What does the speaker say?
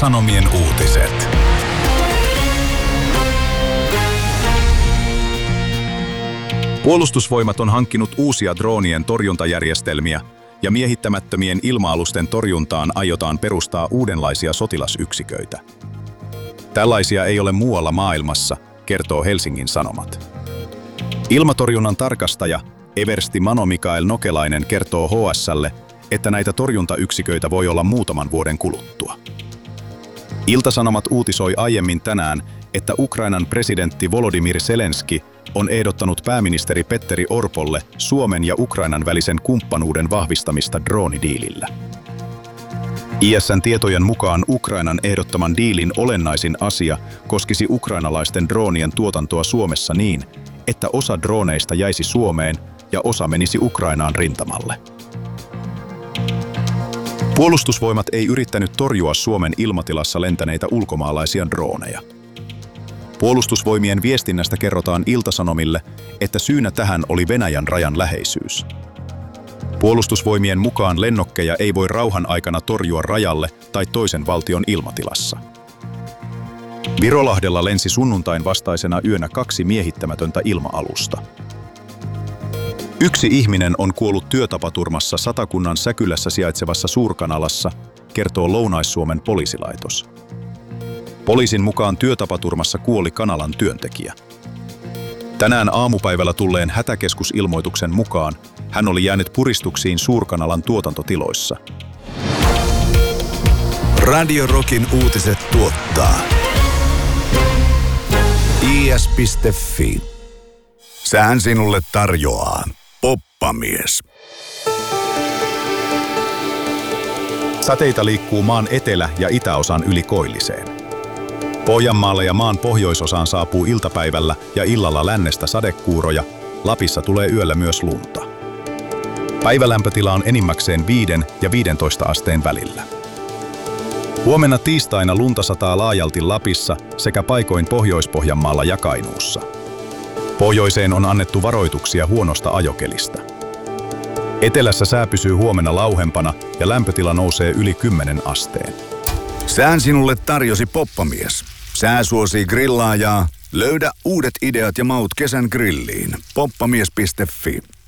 Ilta-Sanomien uutiset. Puolustusvoimat on hankkinut uusia droonien torjuntajärjestelmiä ja miehittämättömien ilma-alusten torjuntaan aiotaan perustaa uudenlaisia sotilasyksiköitä. Tällaisia ei ole muualla maailmassa, kertoo Helsingin Sanomat. Ilmatorjunnan tarkastaja eversti Mano Mikael Nokelainen kertoo HS:lle, että näitä torjuntayksiköitä voi olla muutaman vuoden kuluttua. Ilta-Sanomat uutisoi aiemmin tänään, että Ukrainan presidentti Volodymyr Zelenski on ehdottanut pääministeri Petteri Orpolle Suomen ja Ukrainan välisen kumppanuuden vahvistamista droonidiilillä. ISN tietojen mukaan Ukrainan ehdottaman diilin olennaisin asia koskisi ukrainalaisten droonien tuotantoa Suomessa niin, että osa drooneista jäisi Suomeen ja osa menisi Ukrainaan rintamalle. Puolustusvoimat ei yrittänyt torjua Suomen ilmatilassa lentäneitä ulkomaalaisia drooneja. Puolustusvoimien viestinnästä kerrotaan Ilta-Sanomille, että syynä tähän oli Venäjän rajan läheisyys. Puolustusvoimien mukaan lennokkeja ei voi rauhan aikana torjua rajalle tai toisen valtion ilmatilassa. Virolahdella lensi sunnuntain vastaisena yönä 2 miehittämätöntä ilma-alusta. 1 ihminen on kuollut työtapaturmassa Satakunnan Säkylässä sijaitsevassa Suurkanalassa, kertoo Lounais-Suomen poliisilaitos. Poliisin mukaan työtapaturmassa kuoli kanalan työntekijä. Tänään aamupäivällä tulleen hätäkeskusilmoituksen mukaan hän oli jäänyt puristuksiin Suurkanalan tuotantotiloissa. Radio Rockin uutiset tuottaa is.fi. Sään sinulle tarjoaa Poppamies. Sateita liikkuu maan etelä- ja itäosan yli Koilliseen. Pohjanmaalle ja maan pohjoisosaan saapuu iltapäivällä ja illalla lännestä sadekuuroja, Lapissa tulee yöllä myös lunta. Päivälämpötila on enimmäkseen 5 ja 15 asteen välillä. Huomenna tiistaina lunta sataa laajalti Lapissa sekä paikoin Pohjois-Pohjanmaalla ja Kainuussa. Pohjoiseen on annettu varoituksia huonosta ajokelistä. Etelässä sää pysyy huomenna lauhempana ja lämpötila nousee yli 10 asteen. Sään sinulle tarjosi Poppamies. Sää suosii grillaajaa. Löydä uudet ideat ja maut kesän grilliin. Poppamies.fi.